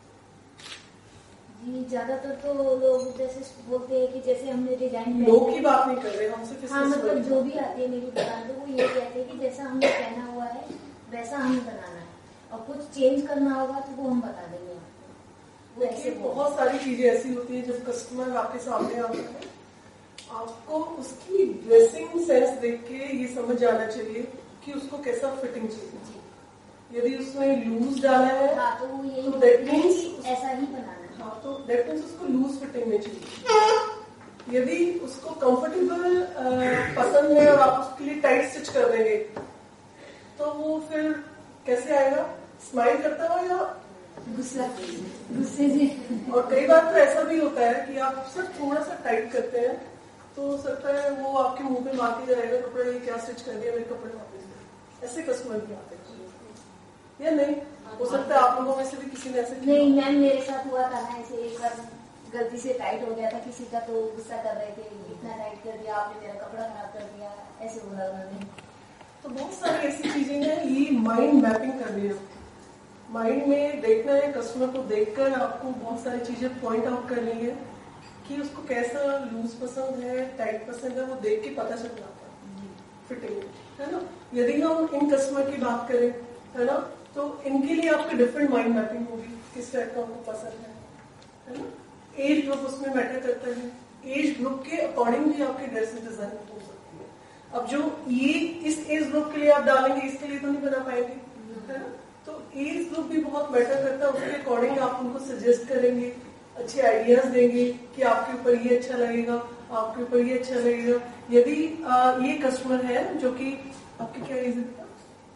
जी, ज्यादातर तो लोग जैसे बोलते हैं कि जैसे हमने डिजाइन, लोग की बात नहीं कर रहे, हमसे किस हाँ मतलब जो भी आते हैं मेरी दुकान पे वो ये कहते हैं कि जैसा हमने पहना हुआ है वैसा हमें बनाना है, और कुछ चेंज करना होगा तो वो हम बता देंगे आपको। वो ऐसे बहुत सारी चीजें ऐसी होती है जब कस्टमर आपके सामने आता है, आपको उसकी ड्रेसिंग सेंस देख के ये समझ आना चाहिए कि उसको कैसा फिटिंग चाहिए। यदि उसमें लूज डाला है, हाँ, तो वो यही तो that means ऐसा ही बनाना है। हाँ, तो दैट मीन्स उसको लूज फिटिंग में चाहिए। यदि उसको कंफर्टेबल पसंद है और आप उसके लिए टाइट स्टिच कर देंगे तो वो फिर कैसे आएगा? स्माइल करता हुआ या गुस्सा गुस्से से। और कई बार तो ऐसा भी होता है कि आप सिर्फ थोड़ा सा टाइट करते हैं तो हो सकता है वो आपके मुंह पे मार के जाएगा, कपड़ा ये क्या स्टिच कर दिया, मेरे कपड़े वापस दे। ऐसे कस्टमर भी आते हैं या नहीं? हो सकता है आप लोगों में से भी किसी ने ऐसे नहीं मैम, मेरे साथ हुआ था ना ऐसे, एक बार गलती से टाइट हो गया था किसी का, तो गुस्सा कर रहे थे, इतना टाइट कर दिया आपने, मेरा कपड़ा खराब कर दिया, ऐसे बोला उन्होंने। तो बहुत सारी ऐसी चीजें हैं, ये माइंड मैपिंग करनी है, माइंड में देखना है, कस्टमर को देखकर आपको बहुत सारी चीजें पॉइंट आउट करनी है कि उसको कैसा लूज पसंद है, टाइट पसंद है, वो देख के पता चल जाता है फिटिंग, है ना? यदि हम इन कस्टमर की बात करें, है ना, तो इनके लिए आपकी डिफरेंट माइंड मैपिंग होगी, किस टाइप का आपको पसंद है, है ना? एज ग्रुप उसमें मैटर करता है, एज ग्रुप के अकॉर्डिंग भी आपकी ड्रेसेस डिजाइन हो सकती है। अब जो ये इस एज ग्रुप के लिए आप डालेंगे, इसके लिए तो नहीं बना पाएंगे, है ना? तो एज ग्रुप भी बहुत मैटर करता है, उसके अकॉर्डिंग आप उनको सजेस्ट करेंगे, अच्छे आइडियाज देंगे कि आपके ऊपर ये अच्छा लगेगा, आपके ऊपर ये अच्छा लगेगा। यदि आ, ये कस्टमर है जो कि आपकी क्या एज है,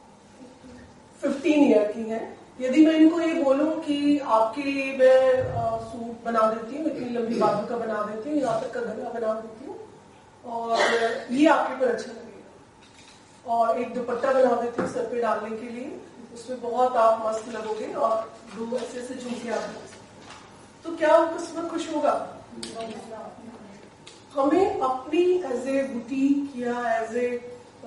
फिफ्टीन ईयर की है, यदि मैं इनको ये बोलूं कि आपके लिए मैं आ, सूट बना देती हूँ, इतनी लंबी बाजू का बना देती हूँ, यहाँ तक का गला बना देती हूँ और ये आपके ऊपर अच्छा लगेगा, और एक दुपट्टा बना देती हूँ सर पे डालने के लिए, उसमें बहुत आप मस्त लगोगे और दो ऐसे ऐसे झुमके आप लगा सकते, तो क्या वो कस्टमर खुश होगा? हमें अपनी एज ए बुटीक या एज ए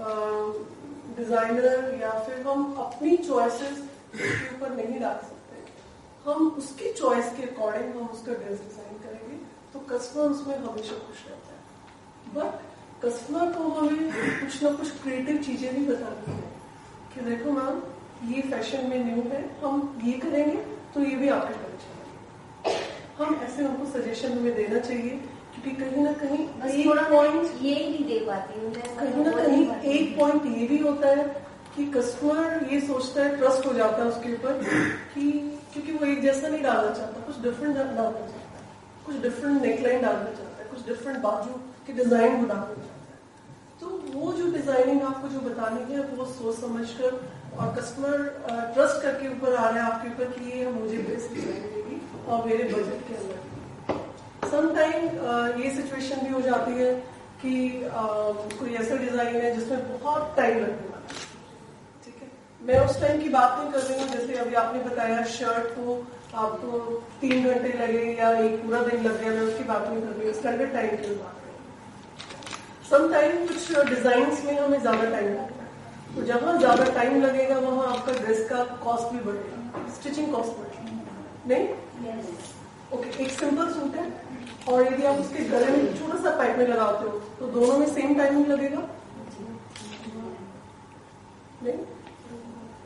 डिजाइनर या फिर हम अपनी चॉइसेस उसके ऊपर नहीं डाल सकते, हम उसकी चॉइस के अकॉर्डिंग हम उसका ड्रेस डिजाइन करेंगे तो कस्टमर उसमें हमेशा खुश रहता है। बट कस्टमर को हमें कुछ ना कुछ क्रिएटिव चीजें भी बतानी है कि देखो मैम ये फैशन में न्यू है, हम ये करेंगे तो ये भी आपके घर चलेगा। हम ऐसे उनको सजेशन हमें देना चाहिए, क्योंकि कहीं ना कहीं एक पॉइंट ये नहीं दे पाती हूँ, कहीं ना कहीं एक पॉइंट ये भी होता है कि कस्टमर ये सोचता है, ट्रस्ट हो जाता है उसके ऊपर कि क्योंकि वो एक जैसा नहीं डालना चाहता, कुछ डिफरेंट डालना चाहता है, कुछ डिफरेंट नेकलाइन डालना चाहता है, कुछ डिफरेंट बाजू की डिजाइन वो डालना चाहता है। तो वो जो डिजाइनिंग आपको जो बतानी है वो सोच समझ कर, और कस्टमर ट्रस्ट करके ऊपर आ रहा है आपके ऊपर कि ये मुझे बेस्ट डिजाइन मिलेगी और मेरे बजट के अंदर। समटाइम ये सिचुएशन भी हो जाती है कि uh, कोई ऐसा डिजाइन है जिसमें बहुत टाइम लगने वाला है, ठीक है, मैं उस टाइम की बात नहीं कर रही हूँ, जैसे अभी आपने बताया शर्ट को आपको तीन घंटे लगे या एक पूरा दिन लग गया, मैं उसकी बात नहीं कर रही हूँ, स्टैंडर्ड टाइम की बात कर रही हूँ। समटाइम कुछ डिजाइन में हमें ज्यादा टाइम लगता है, तो जहां ज्यादा टाइम लगेगा वहां आपका ड्रेस का कॉस्ट भी बढ़ेगा, स्टिचिंग कॉस्ट बढ़ेगा, नहीं? ओके, एक सिंपल सूट है और यदि आप उसके गले में छोटा सा पाइपिंग लगाते हो तो दोनों में सेम टाइमिंग लगेगा, नहीं?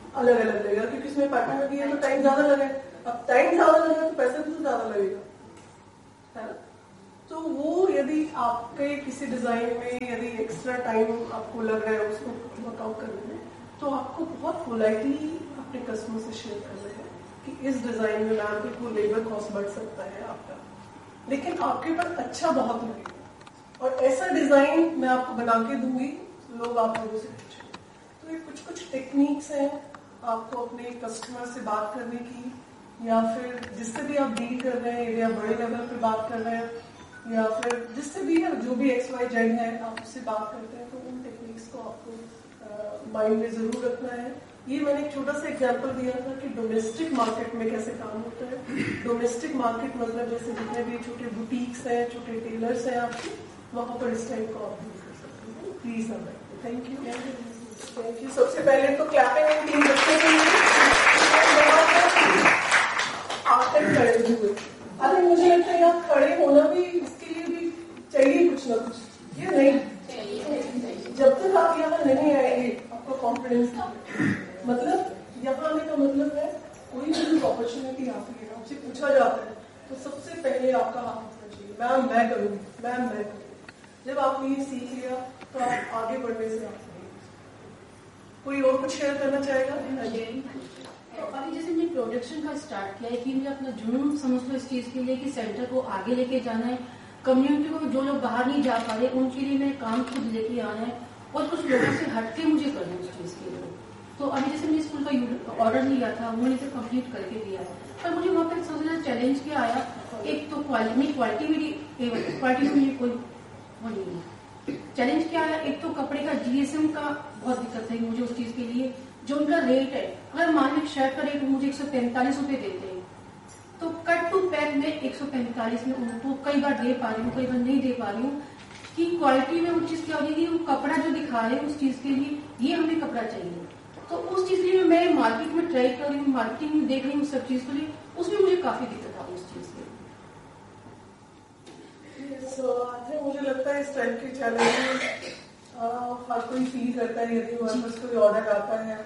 अलग अलग लगेगा, क्योंकि इसमें पैटर्न में भी है तो टाइम ज्यादा लगे। अब टाइम ज्यादा लगेगा तो पैसा भी तो ज्यादा लगेगा, है ना। तो वो यदि आपके किसी डिजाइन में यदि एक्स्ट्रा टाइम आपको लग रहा है उसको वर्कआउट करने में, तो आपको बहुत पोलाइटली अपने कस्टमर से शेयर करना है कि इस डिजाइन में मैम देखो लेबर कॉस्ट बढ़ सकता है आपका, लेकिन आपके पास अच्छा बहुत लगेगा और ऐसा डिजाइन मैं आपको बना के दूंगी, लोग आप लोगों से पूछेंगे। तो ये कुछ कुछ टेक्निक्स हैं आपको अपने कस्टमर से बात करने की, या फिर जिससे भी आप डील कर रहे हैं, या बड़े लेवल पे बात कर रहे हैं, या फिर जिससे भी है जो भी एक्स वाई जेड है आप उससे बात करते हैं, तो उन टेक्निक्स को आपको माइंड में जरूर रखना है। ये मैंने एक छोटा सा एग्जांपल दिया था कि डोमेस्टिक मार्केट में कैसे काम होता है। डोमेस्टिक मार्केट मतलब जैसे जितने भी छोटे बुटीक्स हैं, छोटे टेलर्स हैं आपके, वहां पर इस टाइप को आप यूज कर सकते हैं। प्लीज अब थैंक यू थैंक यू। सबसे पहले तो क्लैपिंग तीन बच्चों के लिए आकर खड़े हुए। अरे मुझे लगता है आप खड़े होना भी इसके लिए भी चाहिए कुछ ना कुछ, ये नहीं जब तक आप यहाँ नहीं आएंगे आपको कॉन्फिडेंस नहीं। मतलब यहाँ आने का मतलब है कोई भी अपॉर्चुनिटी आती है, आपसे पूछा जाता है तो सबसे पहले आपका हाथ उठना चाहिए, मैम मैं करूंगी, मैम मैं करूंगी। जब आपने ये सीख लिया तो आप आगे बढ़ने से आप कोई और कुछ शेयर करना चाहेगा? तो अभी जैसे मैंने प्रोडक्शन का स्टार्ट किया है कि मुझे अपना जुनून समझ लो इस चीज के लिए कि सेंटर को आगे लेके जाना है, कम्युनिटी को जो लोग बाहर नहीं जा पा रहे उनके लिए मैं काम खुद लेके आना है और कुछ लोगों से हटके मुझे करना है उस चीज के लिए। तो अभी जैसे मैंने स्कूल का ऑर्डर लिया था, उन्होंने इसे कंप्लीट करके दिया है, पर मुझे वहाँ पर सबसे ज्यादा चैलेंज क्या आया, एक तो क्वालिटी क्वालिटी मेरी क्वालिटी में मुझे कोई वो नहीं है। चैलेंज क्या है, एक तो कपड़े का जीएसएम का बहुत दिक्कत है मुझे उस चीज के लिए, जो उनका रेट है, अगर मान लीजिए शर्ट का रेट मुझे एक सौ पैंतालीस रूपये देते हैं तो कट टू पैक में एक सौ पैंतालीस में उनको कई बार दे पा रही हूँ, कई बार नहीं दे पा रही हूँ कि क्वालिटी में वो चीज क्या हो जाएगी, वो कपड़ा जो दिखा रहे हैं उस चीज के लिए ये हमें कपड़ा चाहिए, तो उस चीज के लिए मैं मार्केट में ट्राई कर रही हूँ, मार्केटिंग में देख रही हूँ सब चीज के लिए, उसमें मुझे काफी दिक्कत आ रही है उस चीज की। So, मुझे लगता है इस टाइप के चैलेंज हर कोई फील करता है यदि हमारे पास कोई ऑर्डर आता है,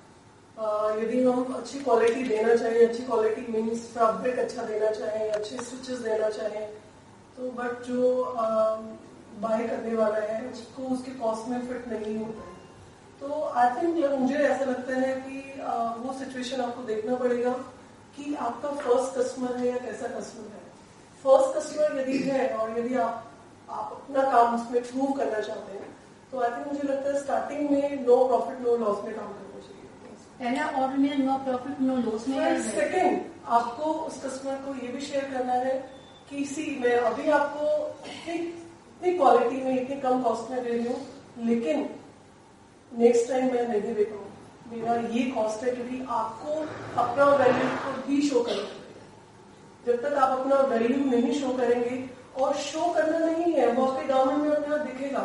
यदि हम अच्छी क्वालिटी देना चाहें, अच्छी क्वालिटी मीन्स फैब्रिक अच्छा देना चाहें, अच्छे स्टिचेस देना चाहें, तो बट जो बाय करने वाला है उसको उसके कॉस्ट में फिट नहीं होता है, तो आई थिंक मुझे ऐसा लगता है कि आ, वो सिचुएशन आपको देखना पड़ेगा कि आपका फर्स्ट कस्टमर है या कैसा कस्टमर है। फर्स्ट कस्टमर यदि है और यदि आप आप अपना काम उसमें प्रूव करना चाहते हैं तो आई थिंक मुझे लगता है स्टार्टिंग में नो प्रॉफिट नो लॉस में काम करना चाहिए। पहला ऑर्डर मेरा नो प्रॉफिट नो लॉस में है। सेकेंड, आपको उस कस्टमर को ये भी शेयर करना है कि सी मैं अभी आपको इतनी क्वालिटी में इतनी कम कॉस्ट में दे रही हूँ, लेकिन नेक्स्ट टाइम मैं नहीं दे पाऊँ, मेरा ये कॉस्ट है, क्योंकि आपको अपना वैल्यू को भी शो करना है। जब तक आप अपना वैल्यू नहीं शो करेंगे, और शो करना नहीं है, वो आपके गारमेंट में अपना दिखेगा,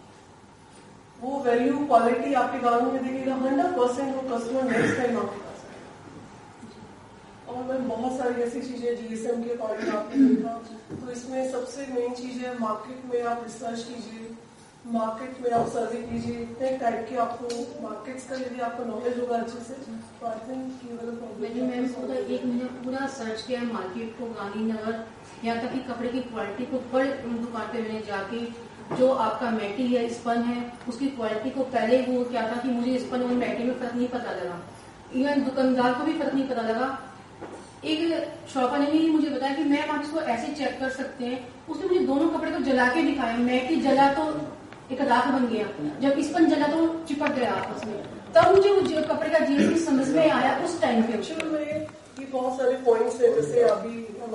वो वैल्यू क्वालिटी आपके गारमेंट में दिखेगा, हंड्रेड परसेंट वो कस्टमर नेक्स्ट टाइम आपके पास आएगा। और मैं बहुत सारी ऐसी चीजें जीएसएम के अकॉर्डिंग आपने देखा, तो इसमें सबसे मेन चीज है मार्केट में आप रिसर्च कीजिए, मार्केट में आप सर्वे कीजिए, इतने टाइप के आपको मार्केट्स का यदि आपको नॉलेज होगा अच्छे से तो आई थिंक यू विल मैंने मैम पूरा एक महीना पूरा सर्च किया मार्केट को, गांधीनगर, यहाँ तक कि कपड़े की क्वालिटी को बड़े दुकान पे मैंने जाके जो आपका मैटी है स्पन है उसकी क्वालिटी को पहले वो क्या था कि मुझे स्पन और मैटी में फर्क नहीं पता लगा, इवन दुकानदार को भी फर्क नहीं पता लगा। एक शॉपर ने भी मुझे बताया कि मैम आप इसको ऐसे चेक कर सकते हैं, उसने मुझे दोनों कपड़े को जला के दिखाया, मैटी जला तो एक राख बन गया, जब स्पन जला तो चिपक गया आपस में, तब मुझे वो कपड़े का जीएसटी समझ में आया उस टाइम पे। ये बहुत सारे पॉइंट्स हैं, जैसे अभी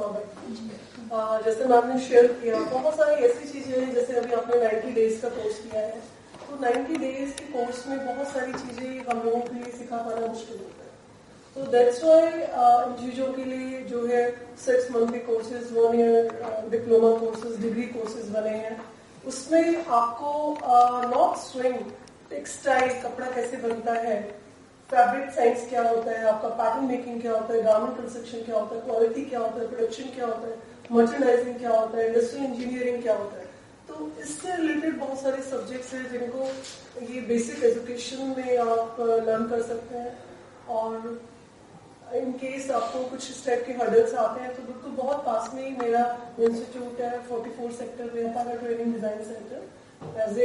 हम जैसे मैंने शेयर किया, बहुत सारी ऐसी चीजें हैं, जैसे अभी आपने नाइन्टी डेज का कोर्स किया है, तो नाइन्टी डेज के कोर्स में बहुत सारी चीजें हम लोगों के लिए सिखा पाना मुश्किल होता है, तो दैट्स वाई इन चीजों के लिए जो है सिक्स मंथ के courses, one year diploma courses, degree courses बने हैं। उसमें आपको नॉट स्विंग, टेक्सटाइल कपड़ा कैसे बनता है, फैब्रिक साइंस क्या होता है, आपका पैटर्न मेकिंग क्या होता है, गारमेंट कंस्ट्रक्शन क्या होता है, क्वालिटी क्या होता है, प्रोडक्शन क्या होता है, मर्चेंडाइजिंग क्या होता है, इंडस्ट्रियल इंजीनियरिंग क्या होता है, तो इससे रिलेटेड बहुत सारे सब्जेक्ट्स हैं जिनको ये बेसिक एजुकेशन में आप लर्न कर सकते हैं। और इन केस आपको कुछ इस टाइप के हर्डल्स आते हैं तो बिल्कुल बहुत पास में ही मेरा इंस्टीट्यूट है, फोर्टी फोर सेक्टर में अपारा ट्रेनिंग डिजाइन सेंटर।